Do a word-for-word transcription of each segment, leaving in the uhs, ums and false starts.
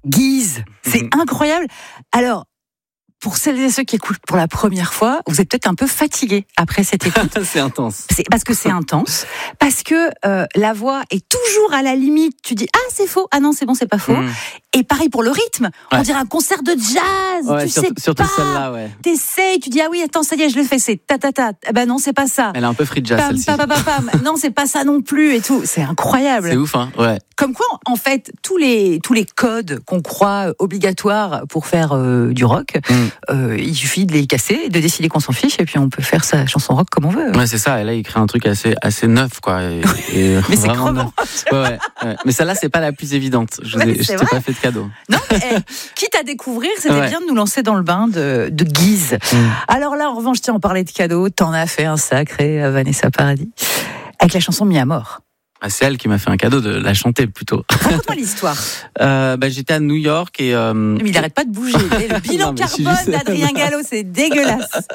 Guise, c'est mmh. incroyable. Alors, pour celles et ceux qui écoutent pour la première fois, vous êtes peut-être un peu fatigués après cette écoute. C'est intense. C'est parce que c'est intense, parce que euh, la voix est toujours à la limite. Tu dis ah c'est faux, ah non c'est bon c'est pas faux. Mmh. Et pareil pour le rythme, ouais. on dirait un concert de jazz. Ouais, tu surtout, sais surtout pas. Celle-là, ouais. T'essayes, tu dis ah oui attends ça y est je le fais, c'est ta ta ta. Eh ben non c'est pas ça. Elle a un peu free jazz pam, celle-ci. Pam, pam, pam, pam. Non c'est pas ça non plus et tout. C'est incroyable. C'est ouf hein, ouais. Comme quoi en fait tous les tous les codes qu'on croit obligatoires pour faire euh, du rock, mmh. euh, il suffit de les casser, de décider qu'on s'en fiche et puis on peut faire sa chanson rock comme on veut. Ouais c'est ça. Et là il crée un truc assez assez neuf quoi. Et, et mais c'est crevant. Ouais, ouais, ouais. Mais celle-là c'est pas la plus évidente. Je, ouais, ai, je t'ai pas fait de cadeau. Non. Eh, quitte à découvrir, c'était ouais. bien de nous lancer dans le bain de, de Guise. Mmh. Alors là, en revanche, tiens, on parlait de cadeaux. T'en as fait un sacré à Vanessa Paradis avec la chanson Mis à mort. Ah, c'est elle qui m'a fait un cadeau de la chanter plutôt. Raconte-moi l'histoire. euh, bah, j'étais à New York et. Euh... Mais il n'arrête pas de bouger. Le bilan non, carbone juste... d'Adrien Gallo, c'est dégueulasse.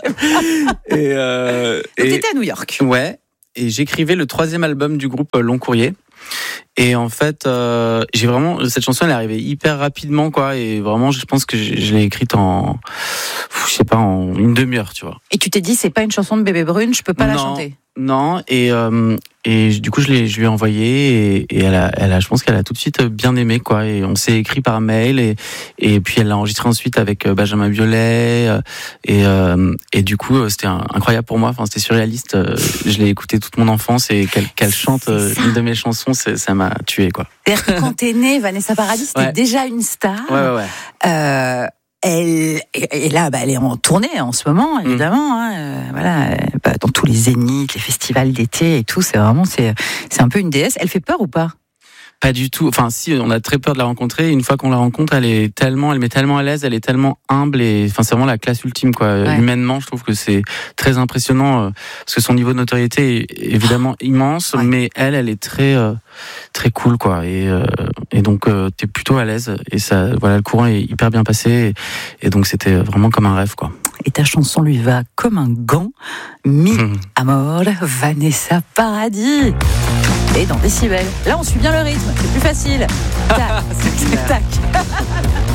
et euh... Donc et... t'étais à New York. Ouais. Et j'écrivais le troisième album du groupe Long Courrier. Et en fait, euh, j'ai vraiment cette chanson, elle est arrivée hyper rapidement, quoi. Et vraiment, je pense que je, je l'ai écrite en, je sais pas, en une demi-heure, tu vois. Et tu t'es dit, c'est pas une chanson de Bébé Brune, je peux pas non, la chanter. Non. Et euh, et du coup, je l'ai, je lui ai envoyé et, et elle a, elle a, je pense qu'elle a tout de suite bien aimé, quoi. Et on s'est écrit par mail et et puis elle l'a enregistré ensuite avec Benjamin Biolay et euh, et du coup, c'était incroyable pour moi. Enfin, c'était surréaliste. Je l'ai écouté toute mon enfance et qu'elle, qu'elle chante une de mes chansons, c'est, ça m'a tué, quoi. C'est-à-dire que quand t'es née, Vanessa Paradis, c'était ouais. déjà une star. Ouais, ouais, ouais. Euh, elle, et là, bah, elle est en tournée en ce moment, évidemment. Mmh. Hein, euh, voilà, bah, dans tous les zéniths, les festivals d'été et tout. C'est vraiment, c'est, c'est un peu une déesse. Elle fait peur ou pas ? Pas du tout. Enfin, si, on a très peur de la rencontrer. Une fois qu'on la rencontre, elle est tellement, elle met tellement à l'aise, elle est tellement humble et, enfin, c'est vraiment la classe ultime, quoi. Ouais. Humainement, je trouve que c'est très impressionnant euh, parce que son niveau de notoriété est évidemment immense, ouais. mais elle, elle est très, euh, très cool, quoi. Et, euh, et donc, euh, t'es plutôt à l'aise et ça, voilà, le courant est hyper bien passé et, et donc c'était vraiment comme un rêve, quoi. Et ta chanson lui va comme un gant. Mis mmh. à mort, Vanessa Paradis. Et dans Décibel. Là, on suit bien le rythme, c'est plus facile. Tac, tac.